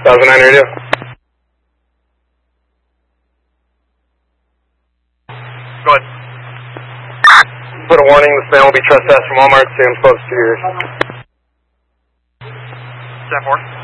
1009 radio. Go ahead. Put a warning, this man will be trespassed from Walmart, stay close to yours. 10-4.